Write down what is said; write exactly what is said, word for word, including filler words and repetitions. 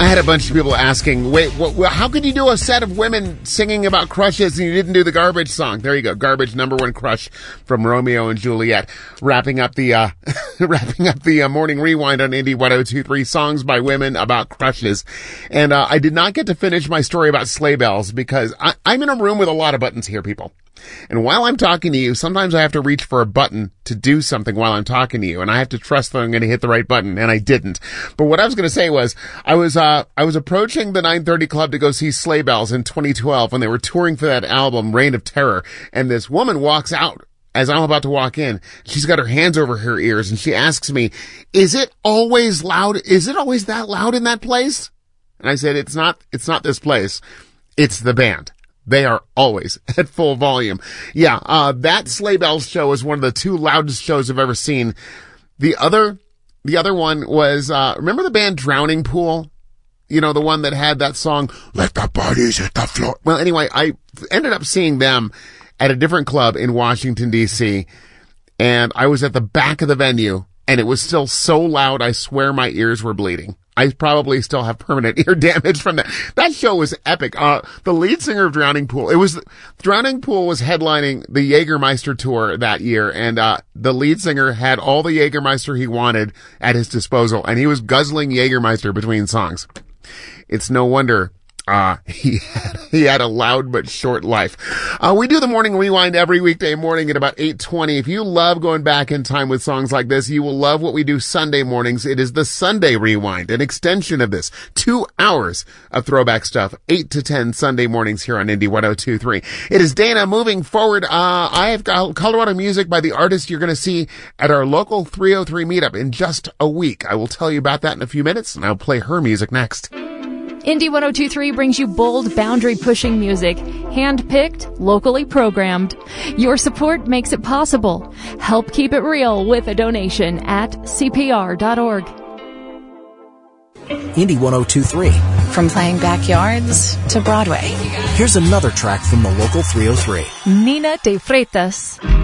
had a bunch of people asking, wait, what, what, how could you do a set of women singing about crushes and you didn't do the Garbage song? There you go. Garbage, number one crush from Romeo and Juliet. Wrapping up the, uh, wrapping up the uh, morning rewind on Indie one oh two point three, songs by women about crushes. And, uh, I did not get to finish my story about sleigh bells because I, I'm in a room with a lot of buttons here, people. And while I'm talking to you, sometimes I have to reach for a button to do something while I'm talking to you, and I have to trust that I'm going to hit the right button, and I didn't. But what I was going to say was, I was, uh, I was approaching the nine thirty Club to go see Sleigh Bells in twenty twelve when they were touring for that album, Reign of Terror, and this woman walks out as I'm about to walk in. She's got her hands over her ears, and she asks me, is it always loud? Is it always that loud in that place? And I said, it's not, it's not this place. It's the band. They are always at full volume. Yeah, uh, that Sleigh Bells show is one of the two loudest shows I've ever seen. The other, the other one was, uh, remember the band Drowning Pool? You know, the one that had that song, Let the Bodies Hit the Floor. Well, anyway, I ended up seeing them at a different club in Washington, D C, and I was at the back of the venue, and it was still so loud, I swear my ears were bleeding. I probably still have permanent ear damage from that. That show was epic. Uh, the lead singer of Drowning Pool, it was, Drowning Pool was headlining the Jägermeister tour that year, and, uh, the lead singer had all the Jägermeister he wanted at his disposal, and he was guzzling Jägermeister between songs. It's no wonder, uh, he had, he had a loud but short life. Uh, we do the morning rewind every weekday morning at about eight twenty. If you love going back in time with songs like this, you will love what we do Sunday mornings. It is the Sunday rewind, an extension of this. Two hours of throwback stuff, eight to ten Sunday mornings here on Indie one oh two point three. It is Dana moving forward. Uh, I have got Colorado music by the artist you're going to see at our local three oh three meetup in just a week. I will tell you about that in a few minutes, and I'll play her music next. Indie one oh two point three brings you bold, boundary-pushing music, hand-picked, locally programmed. Your support makes it possible. Help keep it real with a donation at c p r dot org. Indie one oh two point three. From playing backyards to Broadway. Here's another track from the local three oh three. Nina de Freitas.